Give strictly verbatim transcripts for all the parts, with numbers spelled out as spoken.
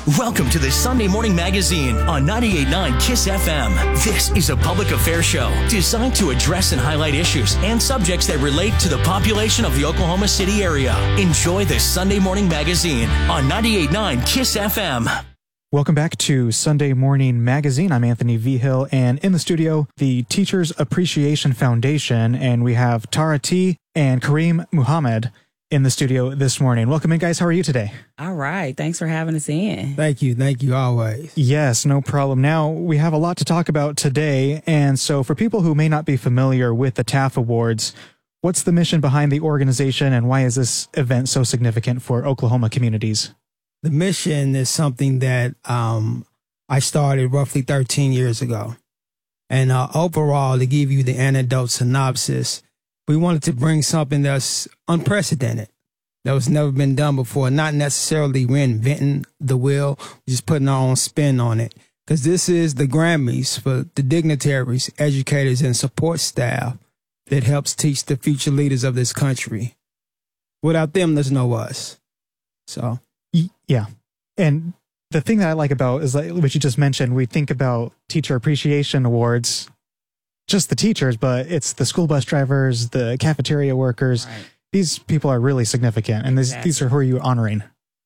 Welcome to the Sunday Morning Magazine on ninety-eight point nine KISS F M. This is a public affairs show designed to address and highlight issues and subjects that relate to the population of the Oklahoma City area. Enjoy the Sunday Morning Magazine on ninety-eight point nine KISS F M. Welcome back to Sunday Morning Magazine. I'm Anthony Vigil, and in the studio, the Teachers Appreciation Foundation, and we have Tara T. and Kareem Muhammad in the studio this morning. Welcome in, guys. How are you today? All right. Thanks for having us in. Thank you. Thank you always. Yes, no problem. Now, we have a lot to talk about today, and so for people who may not be familiar with the T A F Awards, what's the mission behind the organization, and why is this event so significant for Oklahoma communities? The mission is something that um, I started roughly thirteen years ago. And uh, overall, to give you the anecdote synopsis, we wanted to bring something that's unprecedented, that was never been done before, not necessarily reinventing the wheel, just putting our own spin on it. Because this is the Grammys for the dignitaries, educators, and support staff that helps teach the future leaders of this country. Without them, there's no us. So... Yeah. And the thing that I like about is like what you just mentioned, we think about Teacher Appreciation Awards, just the teachers, but it's the school bus drivers, the cafeteria workers. Right. These people are really significant. And exactly. these, these are who are you honoring?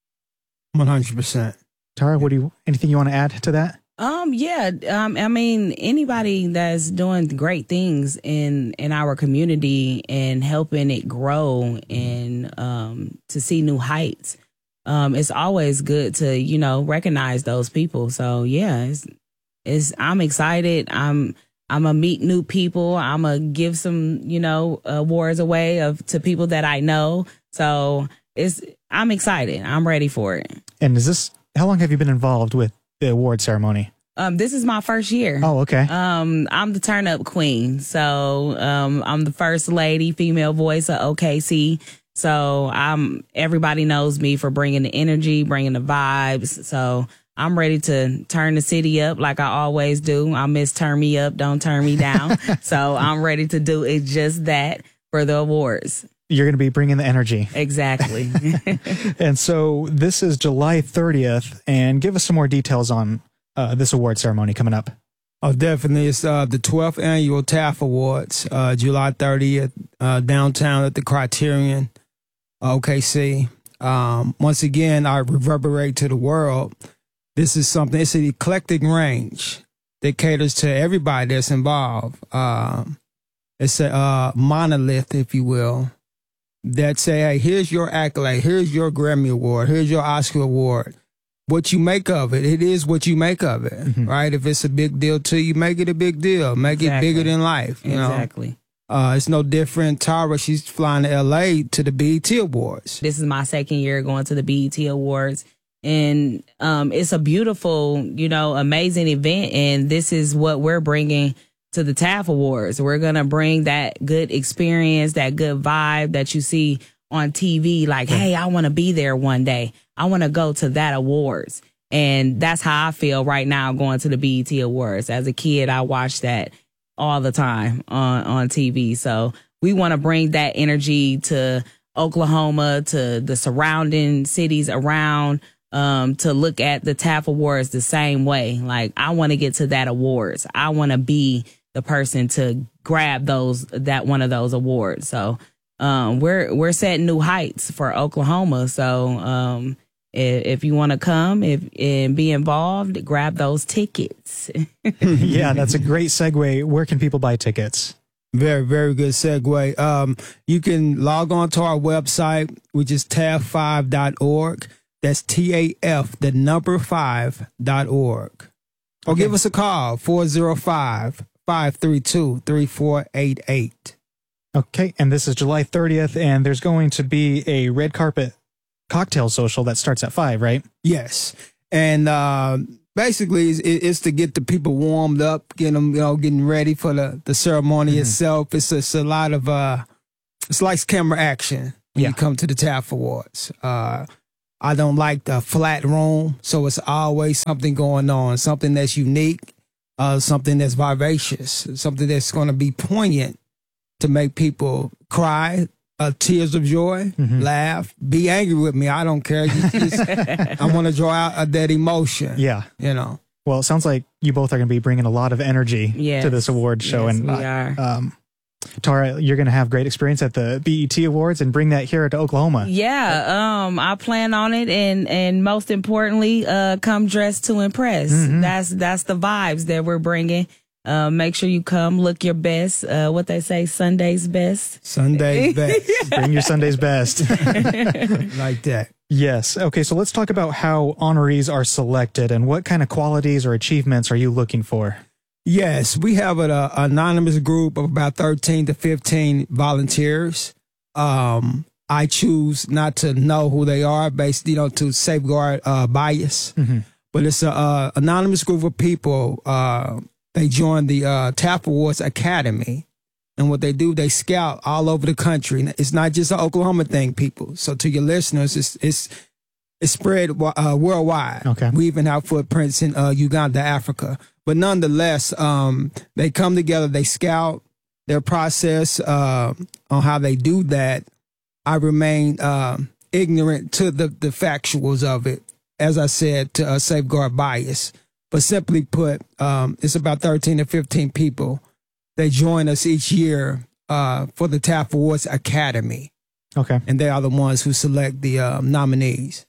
one hundred percent. Tara, what do you, anything you want to add to that? Um, yeah. Um, I mean, anybody that's doing great things in, in our community and helping it grow and um, to see new heights. Um, it's always good to, you know, recognize those people. So, yeah, it's, it's, I'm excited. I'm, I'm gonna meet new people. I'm gonna give some, you know, awards away of to people that I know. So it's, I'm excited. I'm ready for it. And is this, how long have you been involved with the award ceremony? Um, this is my first year. Oh, okay. Um, I'm the turn up queen. So, um, I'm the first lady, female voice of O K C. So I'm, everybody knows me for bringing the energy, bringing the vibes. So I'm ready to turn the city up like I always do. I miss turn me up, don't turn me down. So I'm ready to do it just that for the awards. You're going to be bringing the energy. Exactly. And so this is July thirtieth, and give us some more details on uh, this award ceremony coming up. Oh, definitely. It's uh, the twelfth annual T A F Awards, uh, July thirtieth, uh, downtown at the Criterion. O K C. Um, once again, I reverberate to the world. This is something, it's an eclectic range that caters to everybody that's involved. Um, it's a uh, monolith, if you will, that say, hey, here's your accolade, here's your Grammy Award, here's your Oscar Award. What you make of it, it is what you make of it, mm-hmm. right? If it's a big deal to you, make it a big deal. Make exactly. it bigger than life. You exactly. know? Uh, it's no different. Tara, she's flying to L A to the B E T Awards. This is my second year going to the B E T Awards. And um, it's a beautiful, you know, amazing event. And this is what we're bringing to the T A F Awards. We're going to bring that good experience, that good vibe that you see on T V. Like, hey, I want to be there one day. I want to go to that awards. And that's how I feel right now going to the B E T Awards. As a kid, I watched that all the time on, on T V. So we want to bring that energy to Oklahoma, to the surrounding cities around, um, to look at the T A F Awards the same way. Like, I want to get to that awards. I want to be the person to grab those, that one of those awards. So, um, we're, we're setting new heights for Oklahoma. So, um, if, if you want to come if, and be involved, grab those tickets. Yeah, that's a great segue. Where can people buy tickets? Very, very good segue. Um, you can log on to our website, which is T A F five dot org. That's T A F, the number five dot org. Or okay. give us a call, four oh five, five three two, three four eight eight. Okay, and this is July thirtieth, and there's going to be a red carpet cocktail social that starts at five, right? Yes. And uh, basically, it's, it's to get the people warmed up, get them, you know, getting ready for the, the ceremony mm-hmm. itself. It's, it's a lot of, uh, it's like camera action when yeah. you come to the T A F Awards. Uh, I don't like the flat room, so it's always something going on, something that's unique, uh, something that's vivacious, something that's going to be poignant to make people cry, uh, tears of joy, mm-hmm. laugh, be angry with me. I don't care. Just, just, I want to draw out uh, that emotion. Yeah. You know. Well, it sounds like you both are going to be bringing a lot of energy yes. to this award show. Yes, and we are. Um, Tara, you're going to have great experience at the B E T Awards and bring that here to Oklahoma. Yeah, um, I plan on it, and and most importantly, uh, come dressed to impress. Mm-hmm. That's that's the vibes that we're bringing. Uh, make sure you come, look your best. Uh, what they say, Sunday's best. Sunday's best. Bring your Sunday's best. Like that. Yes. Okay, so let's talk about how honorees are selected and what kind of qualities or achievements are you looking for? Yes, we have an uh, anonymous group of about thirteen to fifteen volunteers. Um, I choose not to know who they are based, you know, to safeguard uh, bias. Mm-hmm. But it's an uh, anonymous group of people. Uh, they join the uh, T A F Awards Academy. And what they do, they scout all over the country. It's not just an Oklahoma thing, people. So to your listeners, it's it's it's spread uh, worldwide. Okay. We even have footprints in uh, Uganda, Africa. But nonetheless, um, they come together, they scout their process uh, on how they do that. I remain uh, ignorant to the, the factuals of it, as I said, to uh, safeguard bias. But simply put, um, it's about thirteen to fifteen people. They join us each year uh, for the T A F Awards Academy. Okay. And they are the ones who select the uh, nominees.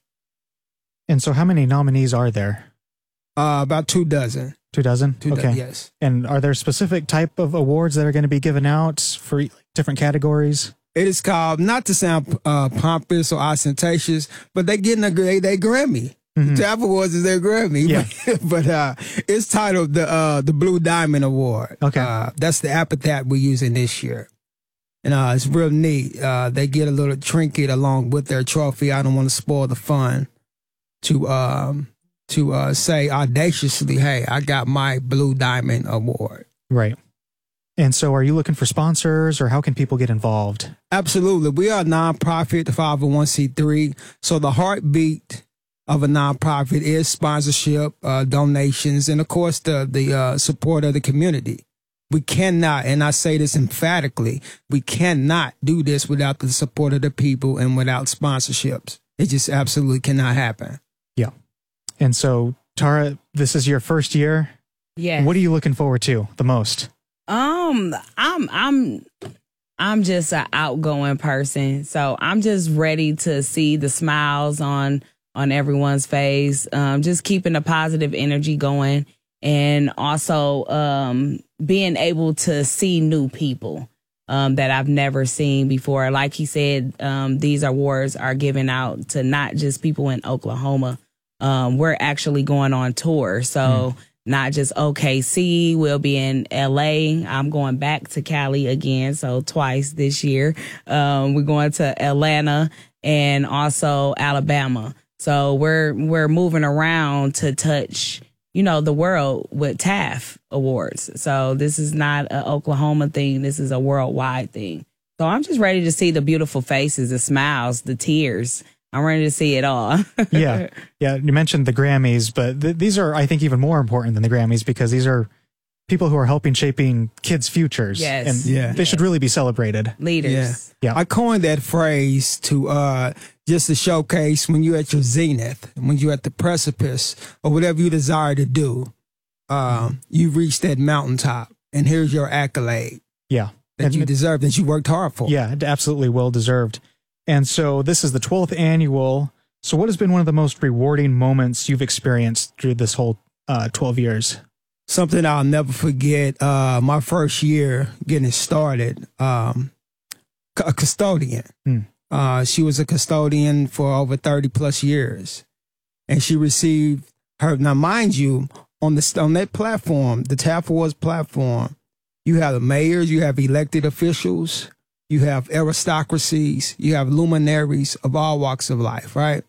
And so how many nominees are there? Uh, about two dozen. Two dozen? Two okay. dozen, yes. And are there specific type of awards that are going to be given out for different categories? It is called, not to sound uh, pompous or ostentatious, but they getting a they, they Grammy. Mm-hmm. The T A F Awards is their Grammy. Yeah. But, but uh, it's titled the uh, the Blue Diamond Award. Okay. Uh, that's the epithet we're using this year. And uh, it's real neat. Uh, they get a little trinket along with their trophy. I don't want to spoil the fun to um, to uh, say audaciously, hey, I got my Blue Diamond Award. Right. And so are you looking for sponsors or how can people get involved? Absolutely. We are a nonprofit, five oh one c three. So the heartbeat of a nonprofit is sponsorship, uh, donations, and of course the, the uh, support of the community. We cannot, and I say this emphatically, we cannot do this without the support of the people and without sponsorships. It just absolutely cannot happen. Yeah. And so, Tara, this is your first year. Yeah. What are you looking forward to the most? Um, I'm I'm I'm just an outgoing person, so I'm just ready to see the smiles on on everyone's face. Um, just keeping the positive energy going, and also um being able to see new people um that I've never seen before. Like he said, um, these awards are given out to not just people in Oklahoma. Um, we're actually going on tour, so. Mm. Not just O K C, we'll be in L A. I'm going back to Cali again, so twice this year. Um, we're going to Atlanta and also Alabama. So we're we're moving around to touch, you know, the world with T A F Awards. So this is not an Oklahoma thing. This is a worldwide thing. So I'm just ready to see the beautiful faces, the smiles, the tears. I'm ready to see it all. Yeah. Yeah. You mentioned the Grammys, but th- these are, I think, even more important than the Grammys because these are people who are helping shaping kids' futures. Yes. And yeah. they yes. should really be celebrated. Leaders. Yeah. Yeah. I coined that phrase to uh, just to showcase when you're at your zenith, when you're at the precipice or whatever you desire to do, um, you reach that mountaintop and here's your accolade. Yeah. That and you deserve, that you worked hard for. Yeah. Absolutely well deserved. And so this is the twelfth annual. So what has been one of the most rewarding moments you've experienced through this whole uh, twelve years? Something I'll never forget, uh, my first year getting started, um, a custodian. Hmm. Uh, she was a custodian for over thirty plus years. And she received her, now mind you, on, the, on that platform, the T A F Awards platform, you have the mayors, you have elected officials, you have aristocracies, you have luminaries of all walks of life, right?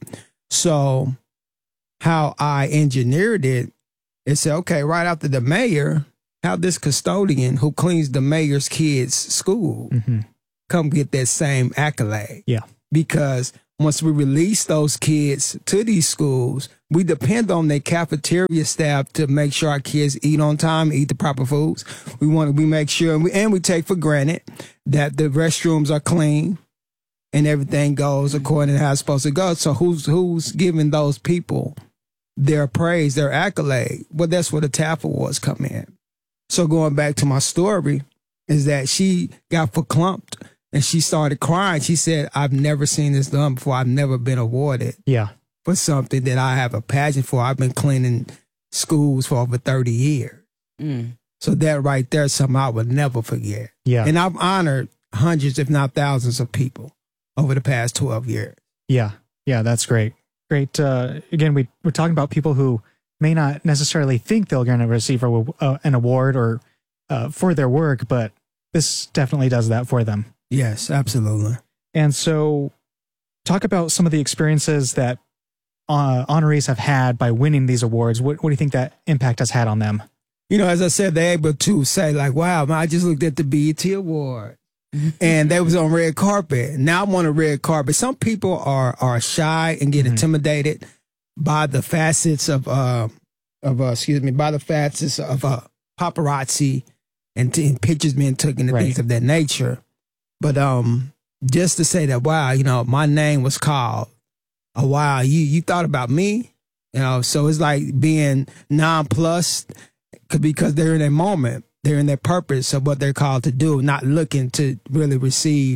So how I engineered it is say, okay, right after the mayor, have this custodian who cleans the mayor's kids' school mm-hmm. come get that same accolade. Yeah. Because once we release those kids to these schools, we depend on their cafeteria staff to make sure our kids eat on time, eat the proper foods. We want to, we make sure, and we, and we take for granted that the restrooms are clean, and everything goes according to how it's supposed to go. So who's who's giving those people their praise, their accolade? Well, that's where the T A F Awards come in. So going back to my story, is that she got verklempt and she started crying. She said, I've never seen this done before. I've never been awarded Yeah. for something that I have a passion for. I've been cleaning schools for over thirty years. Mm. So that right there is something I would never forget. Yeah. And I've honored hundreds, if not thousands of people over the past twelve years. Yeah. Yeah. That's great. Great. Uh, again, we, we're talking about people who may not necessarily think they're going to receive a, uh, an award or uh, for their work, but this definitely does that for them. Yes, absolutely. And so talk about some of the experiences that uh, honorees have had by winning these awards. What, what do you think that impact has had on them? You know, as I said, they're able to say like, wow, man, I just looked at the B E T Award and they was on red carpet. Now I'm on a red carpet. Some people are are shy and get mm-hmm. intimidated by the facets of, uh, of uh, excuse me, by the facets of uh, paparazzi and, and pictures being taken and right. things of that nature. But um, just to say that, wow, you know, my name was called. Oh, wow, you, you thought about me? You know, so it's like being nonplussed because they're in their moment. They're in their purpose of what they're called to do, not looking to really receive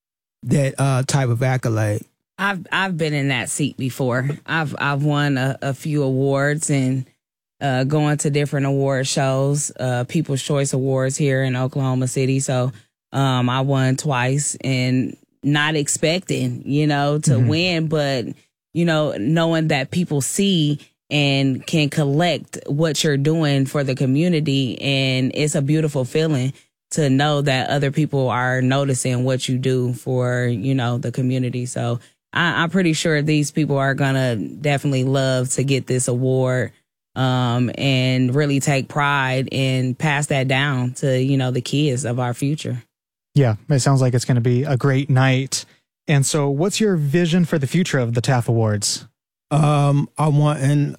that uh, type of accolade. I've I've been in that seat before. I've I've won a, a few awards and uh, going to different award shows, uh, People's Choice Awards here in Oklahoma City. So um, I won twice and not expecting, you know, to mm-hmm. win, but you know, knowing that people see and can collect what you're doing for the community. And it's a beautiful feeling to know that other people are noticing what you do for, you know, the community. So I, I'm pretty sure these people are going to definitely love to get this award um, and really take pride and pass that down to, you know, the kids of our future. Yeah, it sounds like it's going to be a great night. And so what's your vision for the future of the T A F Awards? Um, I want, and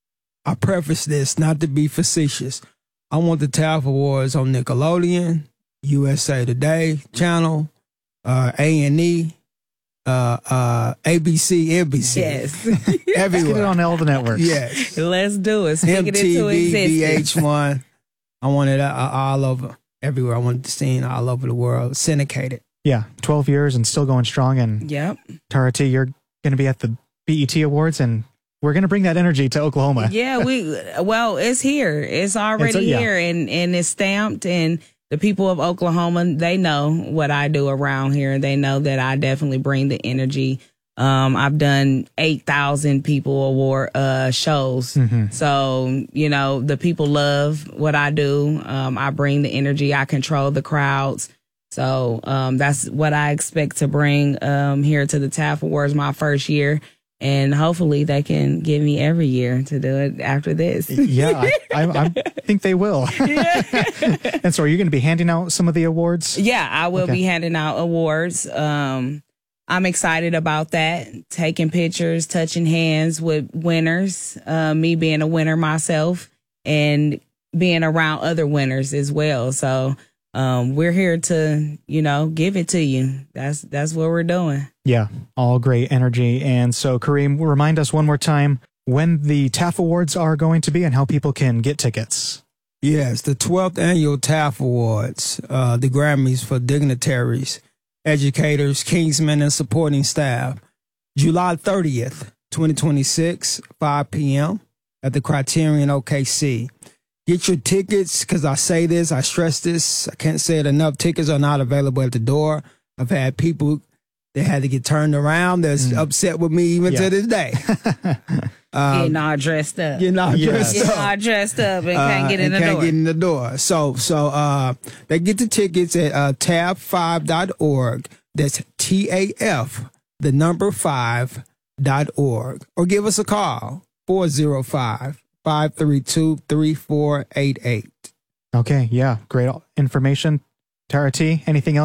I preface this not to be facetious. I want the T A F Awards on Nickelodeon, U S A Today channel, uh, A and E, uh, uh, A B C, N B C. Yes. Get Everywhere. it on all the networks. Yes. Let's do it. Speak M T V, it into existence. V H one. I want it uh, all over, everywhere. I want it seen all over the world, syndicated. Yeah, twelve years and still going strong. And yep. Tara T, you're going to be at the B E T Awards, and we're going to bring that energy to Oklahoma. Yeah, we well, it's here. It's already it's a, yeah. here, and, and it's stamped. And the people of Oklahoma, they know what I do around here. They know that I definitely bring the energy. Um, I've done eight thousand people award uh, shows. Mm-hmm. So, you know, the people love what I do. Um, I bring the energy. I control the crowds. So um, that's what I expect to bring um, here to the T A F Awards my first year. And hopefully they can give me every year to do it after this. Yeah, I, I, I think they will. Yeah. And so are you going to be handing out some of the awards? Yeah, I will okay. be handing out awards. Um, I'm excited about that. Taking pictures, touching hands with winners, uh, me being a winner myself, and being around other winners as well. So Um, we're here to, you know, give it to you. That's that's what we're doing. Yeah, all great energy. And so, Kareem, remind us one more time when the T A F Awards are going to be and how people can get tickets. Yes, the twelfth annual T A F Awards, uh, the Grammys for dignitaries, educators, Kingsmen, and supporting staff, July thirtieth, twenty twenty-six, five p.m. at the Criterion O K C. Get your tickets, because I say this, I stress this, I can't say it enough. Tickets are not available at the door. I've had people that had to get turned around that's mm. upset with me even yeah. to this day. um, getting all dressed up. Getting all yes. dressed getting up. all dressed up and can't uh, get in and the can't door. get in the door. So, so uh, they get the tickets at uh, tab five dot org. That's T A F, the number five dot org. Or give us a call, four oh five, five three two, three four eight eight. Okay, yeah, great information. Tara T, anything else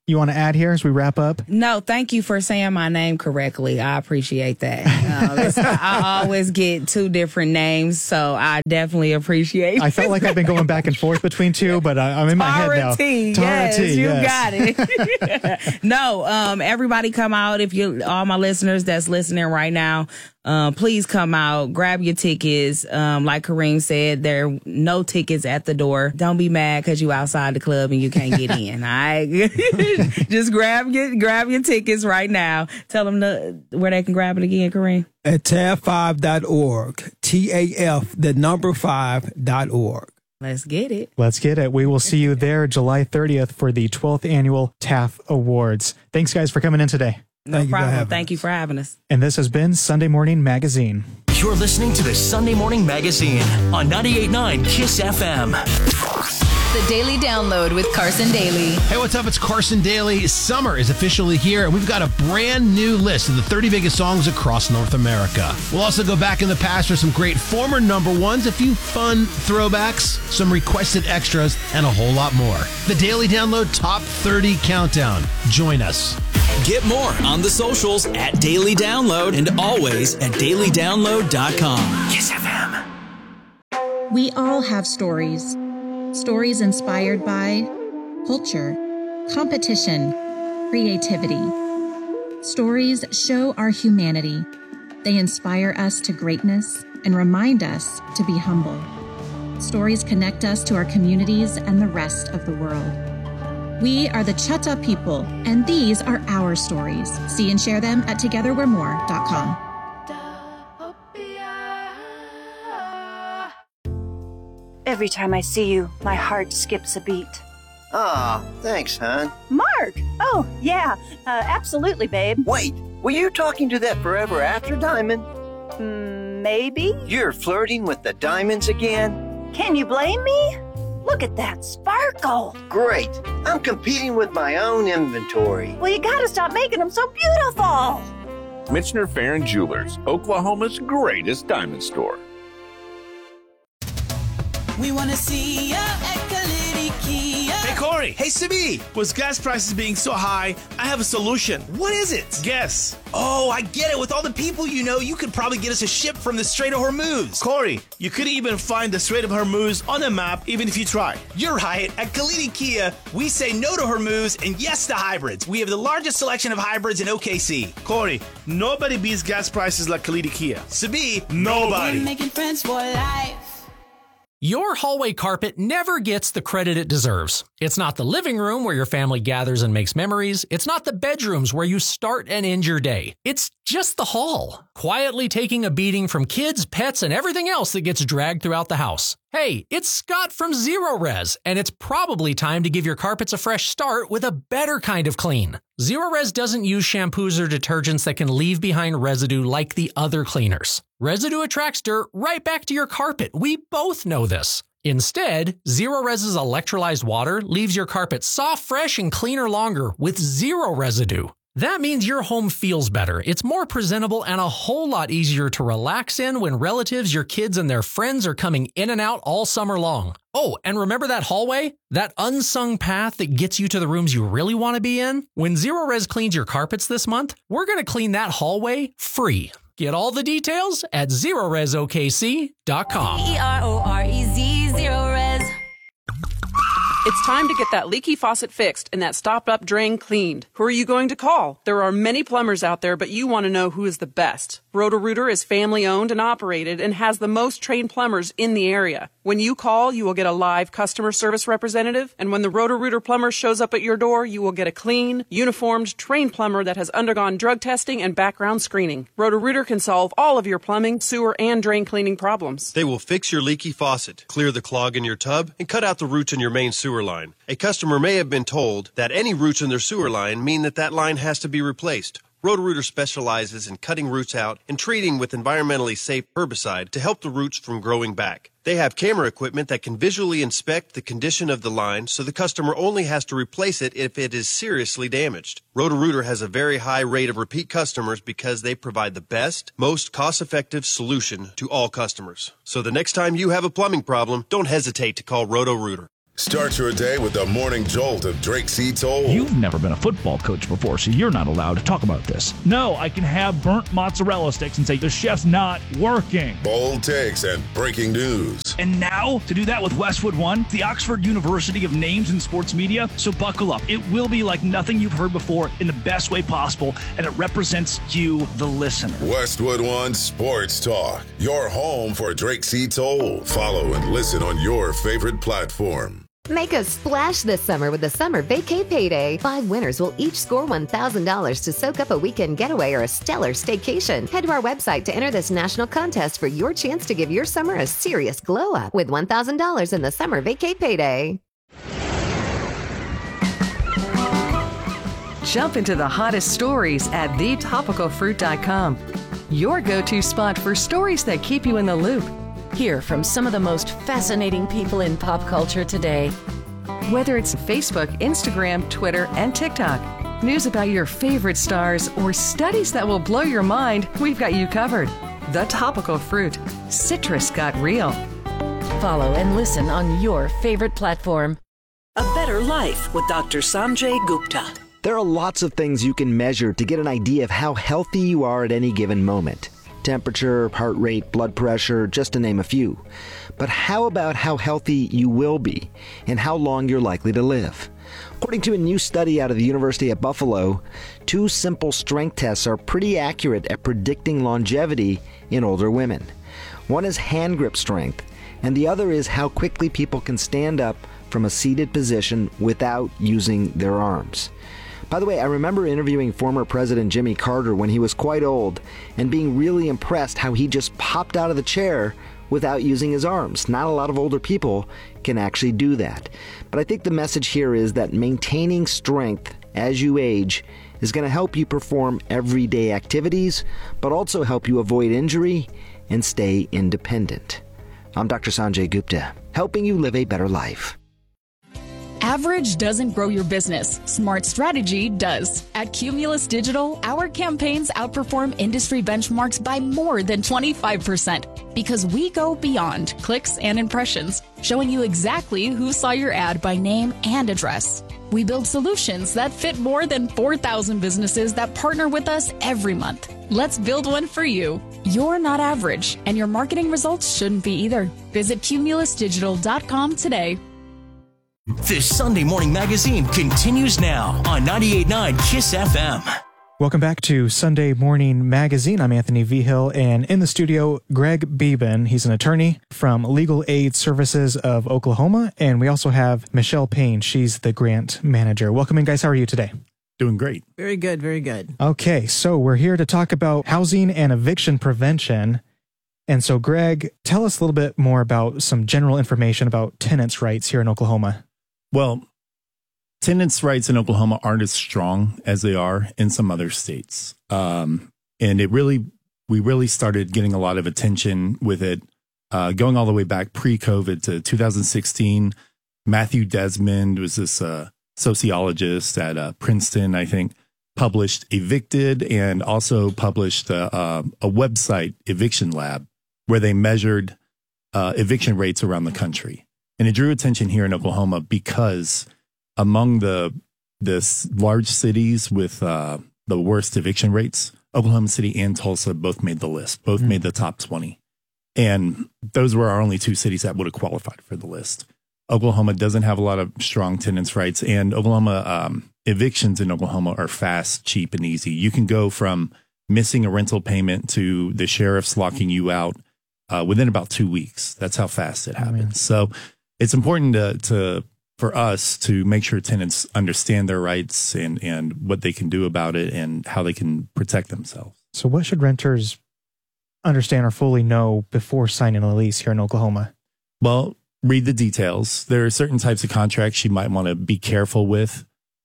you want to add here as we wrap up? No, thank you for saying my name correctly. I appreciate that. Um, it's, I always get two different names, so I definitely appreciate it. I felt like I've been going back and forth between two, but I, I'm in my head now. T, yes, T, you yes. got it. No, um, everybody come out. If you, all my listeners that's listening right now, Um, please come out, grab your tickets. Um, like Kareem said, there are no tickets at the door. Don't be mad because you outside the club and you can't get in. All right, just grab your grab your tickets right now. Tell them to, where they can grab it again, Kareem. At T A F five dot org. T A F, the number five dot org. Let's get it. Let's get it. We will see you there July thirtieth for the twelfth annual T A F Awards. Thanks, guys, for coming in today. No Thank problem. You Thank you for having us. And this has been Sunday Morning Magazine. You're listening to the Sunday Morning Magazine on ninety-eight point nine KISS F M. The Daily Download with Carson Daly. Hey, what's up? It's Carson Daly. Summer is officially here, and we've got a brand new list of the thirty biggest songs across North America. We'll also go back in the past for some great former number ones, a few fun throwbacks, some requested extras, and a whole lot more. The Daily Download Top thirty Countdown. Join us. Get more on the socials at Daily Download and always at daily download dot com. KISS F M. We all have stories. Stories inspired by culture, competition, creativity. Stories show our humanity. They inspire us to greatness and remind us to be humble. Stories connect us to our communities and the rest of the world. We are the Chutta people, and these are our stories. See and share them at together we're more dot com. Every time I see you, my heart skips a beat. Aw, oh, thanks, hon. Mark! Oh, yeah, uh, absolutely, babe. Wait, were you talking to that forever after diamond? Mm, maybe? You're flirting with the diamonds again? Can you blame me? Look at that sparkle. Great. I'm competing with my own inventory. Well, you gotta stop making them so beautiful. Michener Farron Jewelers, Oklahoma's greatest diamond store. We want to see ya at Kalidi Kia. Hey, Corey. Hey, Sibi. With gas prices being so high, I have a solution. What is it? Guess. Oh, I get it. With all the people you know, you could probably get us a ship from the Strait of Hormuz. Corey, you could even find the Strait of Hormuz on a map, even if you try. You're right. At Kalidi Kia, we say no to Hormuz and yes to hybrids. We have the largest selection of hybrids in O K C. Corey, nobody beats gas prices like Kalidi Kia. Sibi, nobody. We're making friends for life. Your hallway carpet never gets the credit it deserves. It's not the living room where your family gathers and makes memories. It's not the bedrooms where you start and end your day. It's just the hall, quietly taking a beating from kids, pets, and everything else that gets dragged throughout the house. Hey, it's Scott from Zero Res, and it's probably time to give your carpets a fresh start with a better kind of clean. Zero Res doesn't use shampoos or detergents that can leave behind residue like the other cleaners. Residue attracts dirt right back to your carpet. We both know this. Instead, Zero Res's electrolyzed water leaves your carpet soft, fresh, and cleaner longer with zero residue. That means your home feels better, it's more presentable, and a whole lot easier to relax in when relatives, your kids, and their friends are coming in and out all summer long. Oh, and remember that hallway? That unsung path that gets you to the rooms you really want to be in? When Zero Res cleans your carpets this month, we're going to clean that hallway free. Get all the details at zero res O K C dot com. E R O R E Z, Zero Res. It's time to get that leaky faucet fixed and that stopped-up drain cleaned. Who are you going to call? There are many plumbers out there, but you want to know who is the best. Roto-Rooter is family-owned and operated and has the most trained plumbers in the area. When you call, you will get a live customer service representative, and when the Roto-Rooter plumber shows up at your door, you will get a clean, uniformed, trained plumber that has undergone drug testing and background screening. Roto-Rooter can solve all of your plumbing, sewer, and drain cleaning problems. They will fix your leaky faucet, clear the clog in your tub, and cut out the roots in your main sewer line. A customer may have been told that any roots in their sewer line mean that that line has to be replaced. Roto-Rooter specializes in cutting roots out and treating with environmentally safe herbicide to help the roots from growing back. They have camera equipment that can visually inspect the condition of the line so the customer only has to replace it if it is seriously damaged. Roto-Rooter has a very high rate of repeat customers because they provide the best, most cost-effective solution to all customers. So the next time you have a plumbing problem, don't hesitate to call Roto-Rooter. Start your day with the morning jolt of Drake C. Toll. You've never been a football coach before, so you're not allowed to talk about this. No, I can have burnt mozzarella sticks and say the chef's not working. Bold takes and breaking news. And now, to do that with Westwood One, the Oxford University of Names in Sports Media. So buckle up. It will be like nothing you've heard before in the best way possible, and it represents you, the listener. Westwood One Sports Talk, your home for Drake C. Toll. Follow and listen on your favorite platform. Make a splash this summer with the Summer Vacay Payday. Five winners will each score one thousand dollars to soak up a weekend getaway or a stellar staycation. Head to our website to enter this national contest for your chance to give your summer a serious glow up with one thousand dollars in the Summer Vacay Payday. Jump into the hottest stories at the topical fruit dot com. Your go-to spot for stories that keep you in the loop. Hear from some of the most fascinating people in pop culture today. Whether it's Facebook, Instagram, Twitter, and TikTok, news about your favorite stars, or studies that will blow your mind, we've got you covered. The Topical Fruit. Citrus got real. Follow and listen on your favorite platform. A Better Life with Doctor Sanjay Gupta. There are lots of things you can measure to get an idea of how healthy you are at any given moment. Temperature, heart rate, blood pressure, just to name a few. But how about how healthy you will be and how long you're likely to live? According to a new study out of the University at Buffalo, two simple strength tests are pretty accurate at predicting longevity in older women. One is hand grip strength, and the other is how quickly people can stand up from a seated position without using their arms. By the way, I remember interviewing former President Jimmy Carter when he was quite old and being really impressed how he just popped out of the chair without using his arms. Not a lot of older people can actually do that. But I think the message here is that maintaining strength as you age is going to help you perform everyday activities, but also help you avoid injury and stay independent. I'm Doctor Sanjay Gupta, helping you live a better life. Average doesn't grow your business. Smart strategy does. At Cumulus Digital, our campaigns outperform industry benchmarks by more than twenty-five percent because we go beyond clicks and impressions, showing you exactly who saw your ad by name and address. We build solutions that fit more than four thousand businesses that partner with us every month. Let's build one for you. You're not average, and your marketing results shouldn't be either. Visit cumulus digital dot com today. This Sunday Morning Magazine continues now on ninety-eight point nine KISS F M. Welcome back to Sunday Morning Magazine. I'm Anthony Vigil, and in the studio, Greg Beeben. He's an attorney from Legal Aid Services of Oklahoma, and we also have Michelle Payne. She's the grant manager. Welcome in, guys. How are you today? Doing great. Very good, very good. Okay, so we're here to talk about housing and eviction prevention. And so, Greg, tell us a little bit more about some general information about tenants' rights here in Oklahoma. Well, tenants' rights in Oklahoma aren't as strong as they are in some other states. Um, and it really, we really started getting a lot of attention with it uh, going all the way back pre-COVID to two thousand sixteen. Matthew Desmond was this uh, sociologist at uh, Princeton, I think, published Evicted and also published uh, uh, a website, Eviction Lab, where they measured uh, eviction rates around the country. And it drew attention here in Oklahoma because among the the large cities with uh, the worst eviction rates, Oklahoma City and Tulsa both made the list, both mm-hmm. made the top twenty. And those were our only two cities that would have qualified for the list. Oklahoma doesn't have a lot of strong tenants' rights, and Oklahoma um, evictions in Oklahoma are fast, cheap, and easy. You can go from missing a rental payment to the sheriff's locking you out uh, within about two weeks. That's how fast it happens. Mm-hmm. So it's important to, to for us to make sure tenants understand their rights and, and what they can do about it and how they can protect themselves. So what should renters understand or fully know before signing a lease here in Oklahoma? Well, read the details. There are certain types of contracts you might want to be careful with.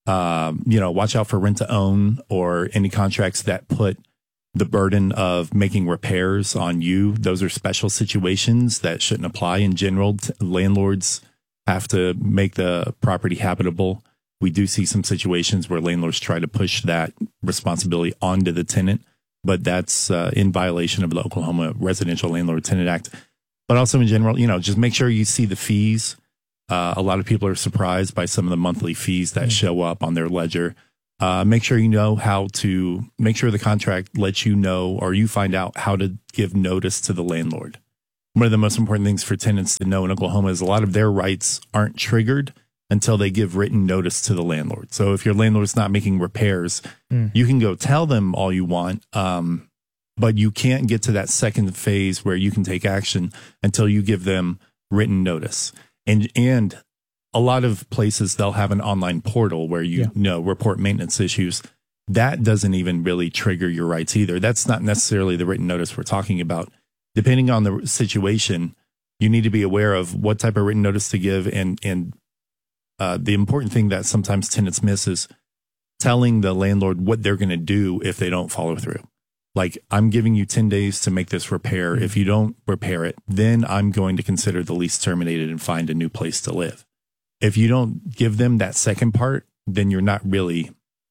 Um, you know, watch out for rent to own or any contracts that put the burden of making repairs on you. Those are special situations that shouldn't apply in general. Landlords have to make the property habitable. We do see some situations where landlords try to push that responsibility onto the tenant, but that's uh, in violation of the Oklahoma Residential Landlord Tenant Act. But also in general, you know, just make sure you see the fees Uh, a lot of people are surprised by some of the monthly fees that show up on their ledger. Uh, make sure you know how to make sure the contract lets you know, or you find out how to give notice to the landlord. One of the most important things for tenants to know in Oklahoma is a lot of their rights aren't triggered until they give written notice to the landlord. So if your landlord's not making repairs, mm. you can go tell them all you want, um, but you can't get to that second phase where you can take action until you give them written notice. And and a lot of places, they'll have an online portal where you, yeah. you know, report maintenance issues. That doesn't even really trigger your rights either. That's not necessarily the written notice we're talking about. Depending on the situation, you need to be aware of what type of written notice to give. And, and uh, the important thing that sometimes tenants miss is telling the landlord what they're going to do if they don't follow through. Like, I'm giving you ten days to make this repair. Mm-hmm. If you don't repair it, then I'm going to consider the lease terminated and find a new place to live. If you don't give them that second part, then you're not really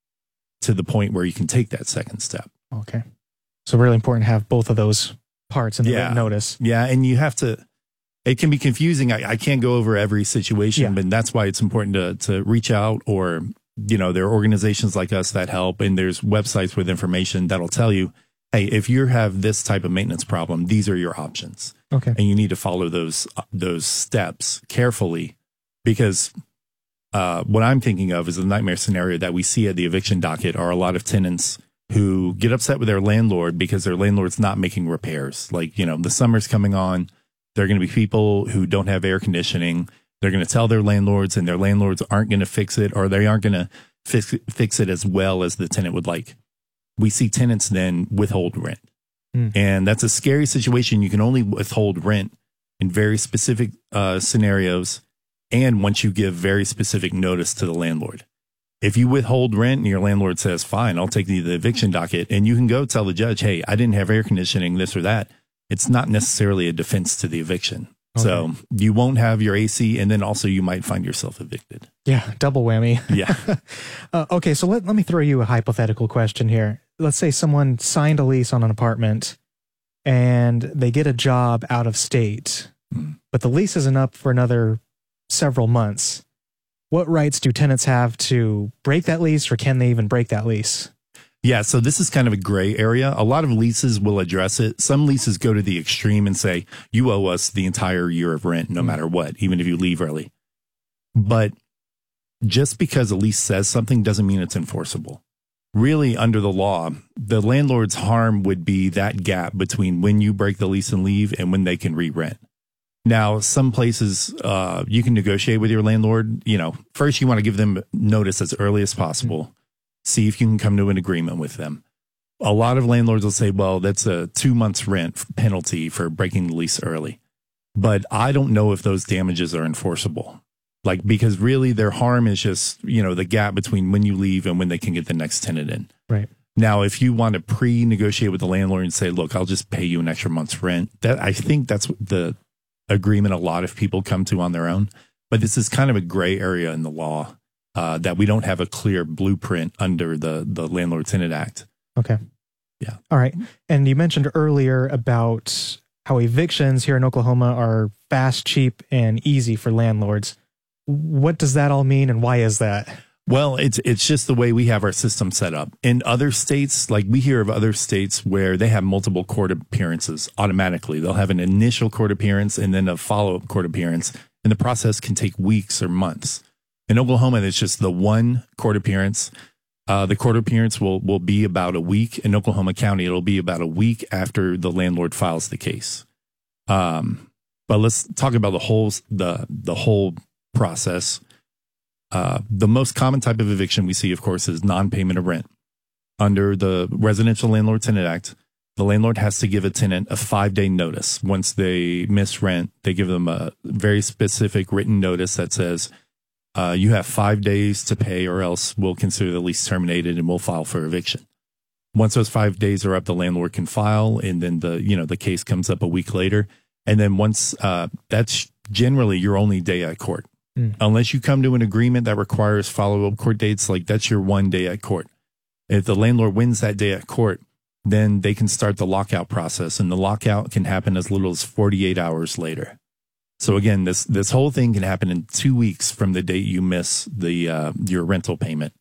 to the point where you can take that second step. Okay. So really important to have both of those parts in the yeah. written notice. Yeah. And you have to, it can be confusing. I, I can't go over every situation, yeah. but that's why it's important to, to reach out, or, you know, there are organizations like us that help, and there's websites with information that'll tell you, hey, if you have this type of maintenance problem, these are your options. Okay. And you need to follow those, those steps carefully. Because uh, what I'm thinking of is the nightmare scenario that we see at the eviction docket are a lot of tenants who get upset with their landlord because their landlord's not making repairs. Like, you know, the summer's coming on. There are going to be people who don't have air conditioning. They're going to tell their landlords, and their landlords aren't going to fix it, or they aren't going to fix, fix it as well as the tenant would like. We see tenants then withhold rent. Mm. And that's a scary situation. You can only withhold rent in very specific uh, scenarios, and once you give very specific notice to the landlord. If you withhold rent and your landlord says, fine, I'll take the, the eviction docket, and you can go tell the judge, hey, I didn't have air conditioning, this or that, it's not necessarily a defense to the eviction. Okay. So you won't have your A C, and then also you might find yourself evicted. Yeah, double whammy. Yeah. uh, okay, so let, let me throw you a hypothetical question here. Let's say someone signed a lease on an apartment, and they get a job out of state, mm. but the lease isn't up for another several months. What rights do tenants have to break that lease, or can they even break that lease? Yeah, so this is kind of a gray area. A lot of leases will address it. Some leases go to the extreme and say, you owe us the entire year of rent, no mm. matter what, even if you leave early. But just because a lease says something doesn't mean it's enforceable. Really, under the law, the landlord's harm would be that gap between when you break the lease and leave and when they can re-rent. Now, some places uh, you can negotiate with your landlord. You know, first you want to give them notice as early as possible. Mm-hmm. See if you can come to an agreement with them. A lot of landlords will say, well, that's a two months rent penalty for breaking the lease early. But I don't know if those damages are enforceable. Like, because really their harm is just, you know, the gap between when you leave and when they can get the next tenant in. Right. Now, if you want to pre-negotiate with the landlord and say, look, I'll just pay you an extra month's rent, that I think that's the agreement a lot of people come to on their own. But this is kind of a gray area in the law uh, that we don't have a clear blueprint under the, the Landlord-Tenant Act. Okay. Yeah. All right. And you mentioned earlier about how evictions here in Oklahoma are fast, cheap, and easy for landlords. What does that all mean, and why is that? Well, it's it's just the way we have our system set up. In other states, like we hear of other states where they have multiple court appearances automatically. They'll have an initial court appearance and then a follow-up court appearance, and the process can take weeks or months. In Oklahoma, it's just the one court appearance. Uh, the court appearance will, will be about a week. In Oklahoma County, it'll be about a week after the landlord files the case. Um, but let's talk about the whole the the whole process. Uh, the most common type of eviction we see, of course, is non-payment of rent. Under the Residential Landlord-Tenant Act, the landlord has to give a tenant a five-day notice. Once they miss rent, they give them a very specific written notice that says, uh, you have five days to pay or else we'll consider the lease terminated and we'll file for eviction. Once those five days are up, the landlord can file, and then the you know the case comes up a week later. And then once uh, that's generally your only day at court. Mm. Unless you come to an agreement that requires follow-up court dates, like that's your one day at court. If the landlord wins that day at court, then they can start the lockout process, and the lockout can happen as little as forty-eight hours later. So again, this this whole thing can happen in two weeks from the date you miss the uh, your rental payment,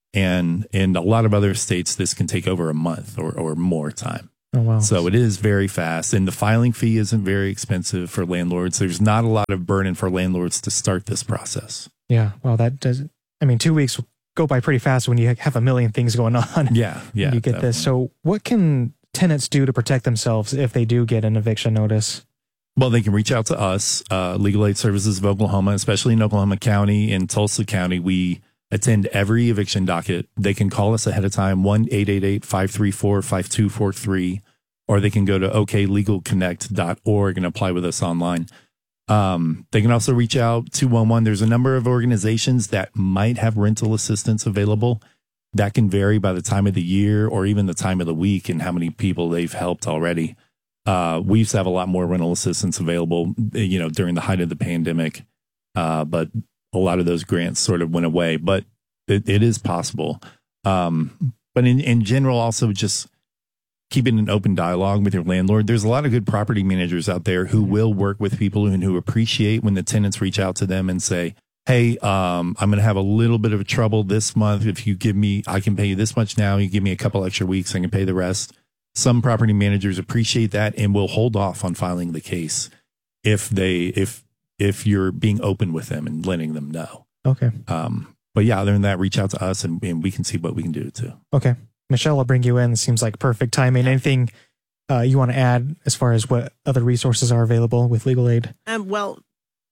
and in a lot of other states, this can take over a month or or more time. Oh wow! So it is very fast, and the filing fee isn't very expensive for landlords. There's not a lot of burden for landlords to start this process. Yeah, well, that does. I mean, two weeks will go by pretty fast when you have a million things going on. Yeah, yeah. You get definitely. this. So, what can tenants do to protect themselves if they do get an eviction notice? Well, they can reach out to us, uh, Legal Aid Services of Oklahoma, especially in Oklahoma County and Tulsa County. We attend every eviction docket. They can call us ahead of time, one eight eight eight, five three four, five two four three, or they can go to o k legal connect dot org and apply with us online. Um, they can also reach out two one one. There's a number of organizations that might have rental assistance available. That can vary by the time of the year or even the time of the week and how many people they've helped already. Uh, we used to have a lot more rental assistance available, you know, during the height of the pandemic. Uh, but a lot of those grants sort of went away, but it, it is possible. Um, but in, in general, also just keeping an open dialogue with your landlord. There's a lot of good property managers out there who will work with people and who appreciate when the tenants reach out to them and say, hey, um, I'm going to have a little bit of trouble this month. If you give me, I can pay you this much now. You give me a couple extra weeks, I can pay the rest. Some property managers appreciate that and will hold off on filing the case if they if if you're being open with them and letting them know. Okay. Um, but yeah, other than that, reach out to us and, and we can see what we can do too. Okay. Michelle, I'll bring you in. Seems like perfect timing. Anything uh, you want to add as far as what other resources are available with legal aid? Um, well,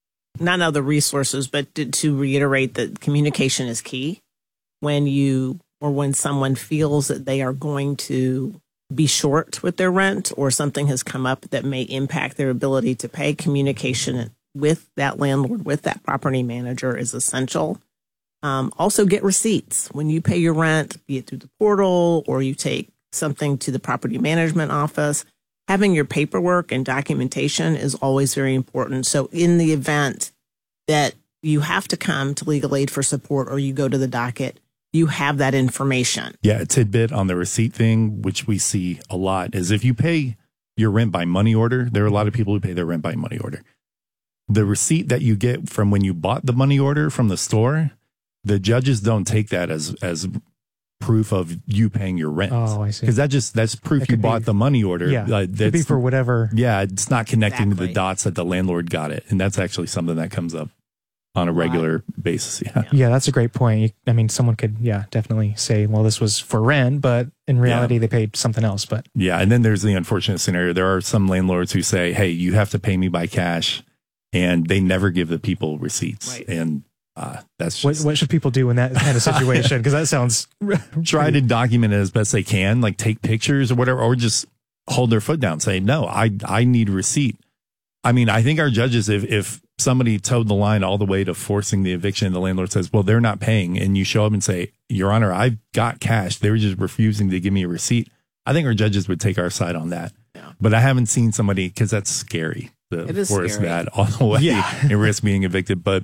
not other resources, but to, to reiterate that communication is key. When you or when someone feels that they are going to be short with their rent or something has come up that may impact their ability to pay, communication with that landlord, with that property manager is essential. Um, also get receipts. When you pay your rent, be it through the portal or you take something to the property management office, having your paperwork and documentation is always very important. So in the event that you have to come to legal aid for support or you go to the docket, you have that information. Yeah, a tidbit on the receipt thing, which we see a lot, is if you pay your rent by money order, there are a lot of people who pay their rent by money order. The receipt that you get from when you bought the money order from the store, the judges don't take that as as proof of you paying your rent. Oh, I see. Because that just that's proof That you could bought be- the money order. Yeah, Uh, could be that's- for whatever. Yeah, it's not connecting Exactly. the dots that the landlord got it, and that's actually something that comes up on a regular basis. Yeah. Yeah, that's a great point. You- I mean, someone could, yeah, definitely say, well, this was for rent, but in reality, Yeah. they paid something else. But Yeah, and then there's the unfortunate scenario. There are some landlords who say, "Hey, you have to pay me by cash," and they never give the people receipts. Right. And uh, that's what, just what should people do in that kind of situation? Because that sounds try to document it as best they can, like take pictures or whatever, or just hold their foot down, say, "No, I I need a receipt." I mean, I think our judges, if if somebody towed the line all the way to forcing the eviction, and the landlord says, "Well, they're not paying," and you show up and say, "Your Honor, I've got cash. They were just refusing to give me a receipt," I think our judges would take our side on that. Yeah. But I haven't seen somebody, because that's scary to It is force scary. that all the way Yeah. and risk being evicted. But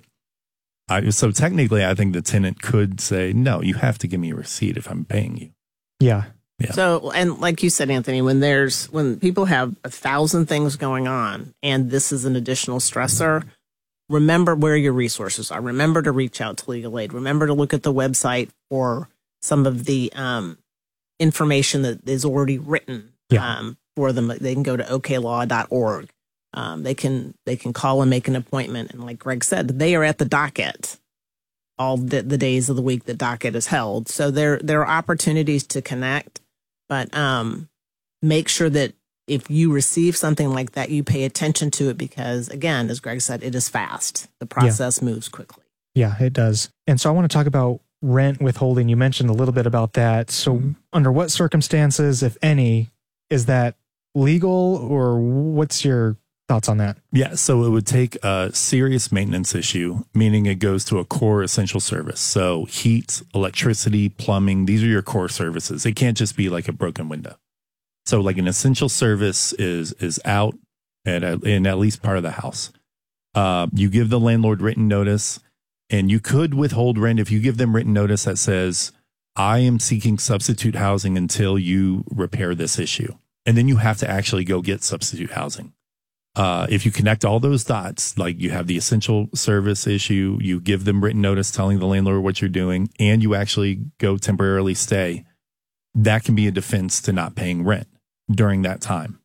I, so technically, I think the tenant could say, "No, you have to give me a receipt if I'm paying you." yeah, Yeah. So, and like you said, Anthony, when there's, when people have a thousand things going on and this is an additional stressor, remember where your resources are. Remember to reach out to legal aid. Remember to look at the website for some of the um, information that is already written Yeah. um, for them. They can go to o k law dot org. Um, they can, they can call and make an appointment. And like Greg said, they are at the docket all the, the days of the week that docket is held. So there, there are opportunities to connect. But um, make sure that if you receive something like that, you pay attention to it because, again, as Greg said, it is fast. The process moves quickly. yeah, it does. And so I want to talk about rent withholding. You mentioned a little bit about that. So under what circumstances, if any, is that legal, or what's your thoughts on that? Yeah, so it would take a serious maintenance issue, meaning it goes to a core essential service. So heat, electricity, plumbing, these are your core services. It can't just be like a broken window. So like an essential service is is out at a, in at least part of the house. Uh, you give the landlord written notice, and you could withhold rent if you give them written notice that says, "I am seeking substitute housing until you repair this issue." And then you have to actually go get substitute housing. Uh, if you connect all those dots, like you have the essential service issue, you give them written notice telling the landlord what you're doing, and you actually go temporarily stay, that can be a defense to not paying rent during that time.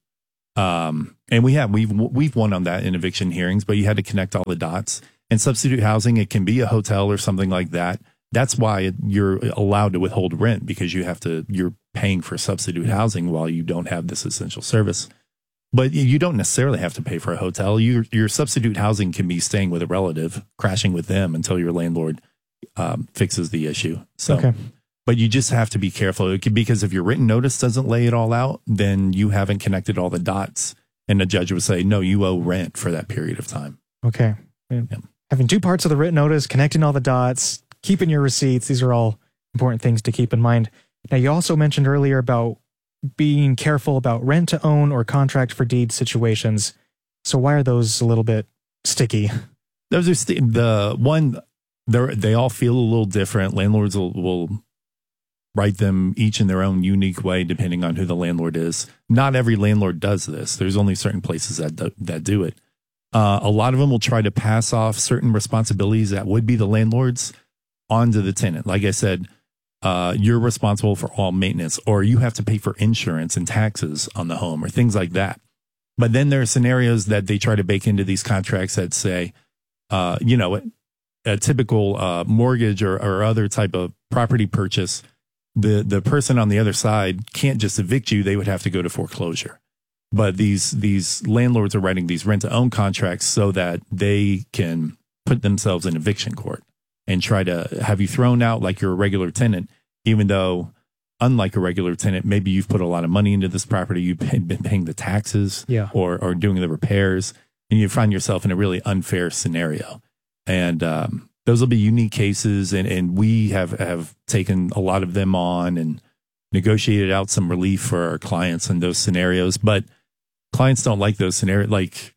Um, and we have, we've, we've won on that in eviction hearings, but you had to connect all the dots. And substitute housing, it can be a hotel or something like that. That's why you're allowed to withhold rent, because you have to, you're paying for substitute housing while you don't have this essential service. But you don't necessarily have to pay for a hotel. Your, your substitute housing can be staying with a relative, crashing with them until your landlord um, fixes the issue. So, okay. But you just have to be careful. It could, because if your written notice doesn't lay it all out, then you haven't connected all the dots. And the judge would say, no, you owe rent for that period of time. Okay. Yeah. Having two parts of the written notice, connecting all the dots, keeping your receipts. These are all important things to keep in mind. Now, you also mentioned earlier about being careful about rent to own or contract for deed situations. So why are those a little bit sticky? Those are st- the one, they they all feel a little different. Landlords will, will write them each in their own unique way, depending on who the landlord is. Not every landlord does this. There's only certain places that do, that do it. Uh, a lot of them will try to pass off certain responsibilities that would be the landlord's onto the tenant. Like I said, uh, you're responsible for all maintenance, or you have to pay for insurance and taxes on the home, or things like that. But then there are scenarios that they try to bake into these contracts that say, uh, you know, a typical uh, mortgage or, or other type of property purchase, the, the person on the other side can't just evict you. They would have to go to foreclosure. But these these landlords are writing these rent-to-own contracts so that they can put themselves in eviction court and try to have you thrown out like you're a regular tenant, even though, unlike a regular tenant, maybe you've put a lot of money into this property, you've been paying the taxes, yeah. or, or doing the repairs, and you find yourself in a really unfair scenario. And um, those will be unique cases, and, and we have, have taken a lot of them on and negotiated out some relief for our clients in those scenarios. But clients don't like those scenarios. Like,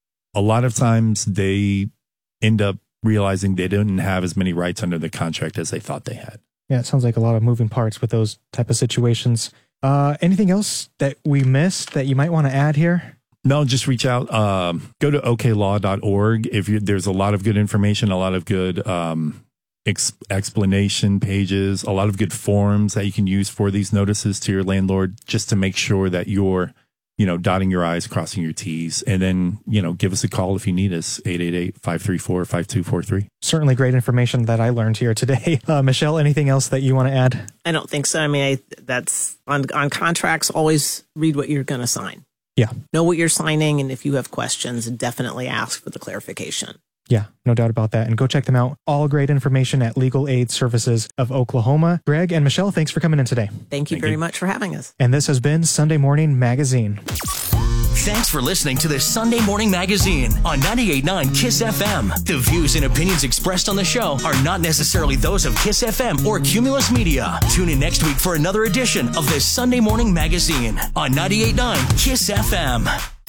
a lot of times they end up realizing they didn't have as many rights under the contract as they thought they had. Yeah, it sounds like a lot of moving parts with those type of situations. Uh, anything else that we missed that you might want to add here? No, just reach out. Um, go to o k law dot org. If you, there's a lot of good information, a lot of good um, ex- explanation pages, a lot of good forms that you can use for these notices to your landlord, just to make sure that you're, you know, dotting your I's, crossing your T's. And then, you know, give us a call if you need us, eight eight eight, five three four, five two four three. Certainly great information that I learned here today. Uh, Michelle, anything else that you want to add? I don't think so. I mean, I, that's on, on contracts, always read what you're going to sign. Yeah. Know what you're signing. And if you have questions, definitely ask for the clarification. Yeah, no doubt about that. And go check them out. All great information at Legal Aid Services of Oklahoma. Greg and Michelle, thanks for coming in today. Thank you Thank very you. much for having us. And this has been Sunday Morning Magazine. Thanks for listening to this Sunday Morning Magazine on ninety-eight point nine KISS F M. The views and opinions expressed on the show are not necessarily those of KISS F M or Cumulus Media. Tune in next week for another edition of this Sunday Morning Magazine on ninety-eight point nine KISS F M.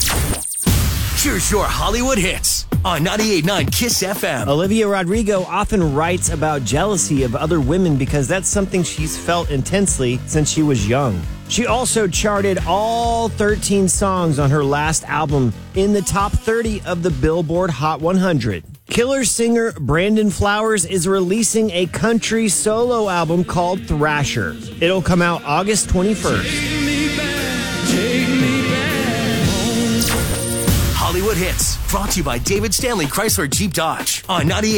Here's your Hollywood hits on ninety-eight point nine KISS F M. Olivia Rodrigo often writes about jealousy of other women because that's something she's felt intensely since she was young. She also charted all thirteen songs on her last album in the top thirty of the Billboard Hot one hundred. Killer singer Brandon Flowers is releasing a country solo album called Thrasher. It'll come out August twenty-first. Take me back, take me back. Hollywood Hits, brought to you by David Stanley Chrysler Jeep Dodge on ninety-eight.